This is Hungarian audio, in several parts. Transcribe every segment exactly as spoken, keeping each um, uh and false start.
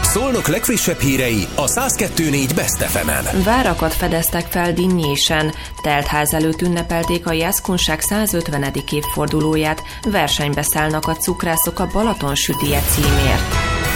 Szolnok legfrissebb hírei a száz kettő négy Best ef emen. Várakat fedeztek fel Dinnyésen. Teltház előtt ünnepelték a jászkunság százötvenedik évfordulóját. Versenybe szállnak a cukrászok a Balaton sütije címért.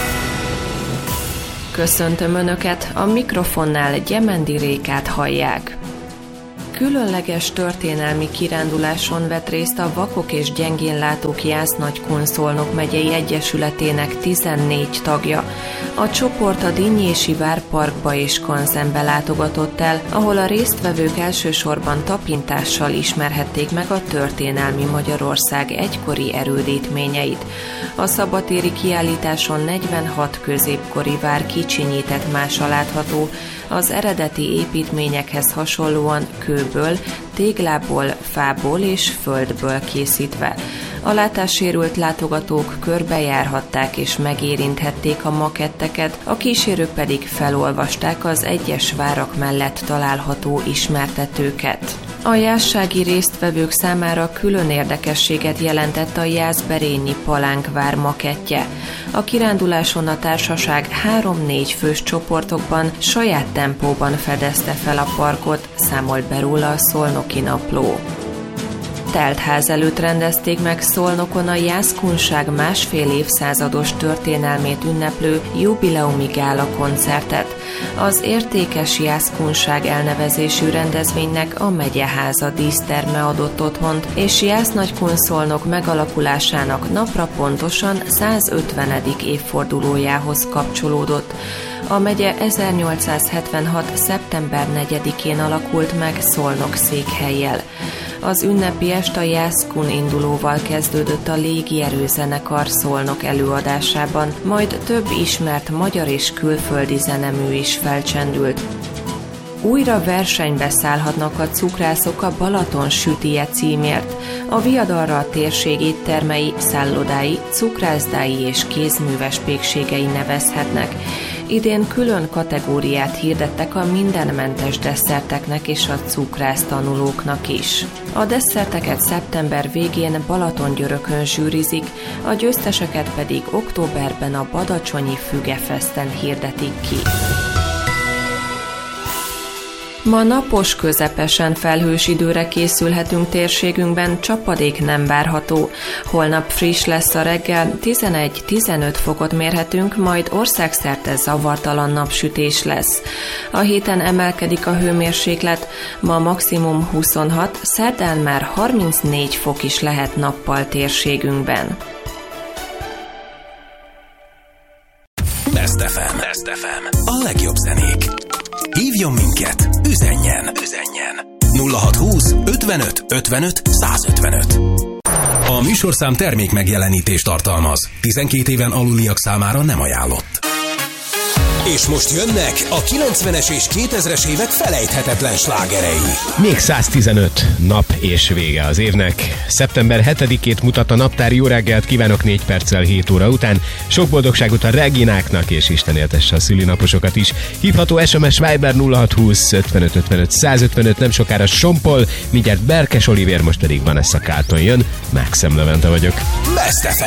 Köszöntöm Önöket, a mikrofonnál Gyemendi Rékát hallják. Különleges történelmi kiránduláson vett részt a Vakok és Gyengénlátók Jász-Nagykun-Szolnok megyei egyesületének tizennégy tagja. A csoport a Dinnyési Várparkba és Kanzenbe látogatott el, ahol a résztvevők elsősorban tapintással ismerhették meg a történelmi Magyarország egykori erődítményeit. A szabadtéri kiállításon negyvenhat középkori vár kicsinyített mása látható, az eredeti építményekhez hasonlóan kőből, téglából, fából és földből készítve. A látássérült látogatók körbejárhatták és megérinthették a maketteket, a kísérők pedig felolvasták az egyes várak mellett található ismertetőket. A jászsági résztvevők számára külön érdekességet jelentett a jászberényi Palánkvár makettje. A kiránduláson a társaság három-négy fős csoportokban saját tempóban fedezte fel a parkot, számol be róla a Szolnoki Napló. Teltház előtt rendezték meg Szolnokon a jászkunság másfél évszázados történelmét ünneplő jubileumi gála koncertet. Az Értékes Jászkunság elnevezésű rendezvénynek a megyeháza díszterme adott otthont, és Jász-Nagykun-Szolnok megalakulásának napra pontosan százötvenedik évfordulójához kapcsolódott. A megye ezernyolcszázhetvenhat. szeptember negyedikén alakult meg Szolnok székhellyel. Az ünnepi est a Jászkun indulóval kezdődött a légierőzenekar Szolnok előadásában, majd több ismert magyar és külföldi zenemű is felcsendült. Újra versenybe szállhatnak a cukrászok a Balaton sütije címért. A viadalra a térség éttermei, szállodái, cukrászdái és kézműves pékségei nevezhetnek. Idén külön kategóriát hirdettek a mindenmentes desszerteknek és a cukrász tanulóknak is. A desszerteket szeptember végén Balatongyörökön zsűrizik, a győzteseket pedig októberben a Badacsonyi Fügefesten hirdetik ki. Ma napos, közepesen felhős időre készülhetünk térségünkben, csapadék nem várható. Holnap friss lesz a reggel, tizenegy-tizenöt fokot mérhetünk, majd országszerte zavartalan napsütés lesz. A héten emelkedik a hőmérséklet, ma maximum huszonhat, szerdán már harmincnégy fok is lehet nappal térségünkben. Best ef em. Best ef em. A legjobb zenék. Hívjon minket, üzenjen, üzenjen. nulla hatszázhúsz ötvenöt ötvenöt százötvenöt. A műsorszám termék megjelenítést tartalmaz. tizenkét éven aluliak számára nem ajánlott. És most jönnek a kilencvenes és kétezres évek felejthetetlen slágerei. Még száztizenöt nap és vége az évnek. szeptember hetedikét mutat a naptár. Jó reggelt kívánok négy perccel hét óra után. Sok boldogságot a Regináknak, és Isten éltesse a szülinaposokat is. Hívható es em es Viber nulla hatszázhúsz ötvenöt ötvenöt százötvenöt. Nem sokára Sompol, mindjárt Berkes Olivér, most pedig Vanessa Carlton jön. Maxim Levente vagyok. Best ef em.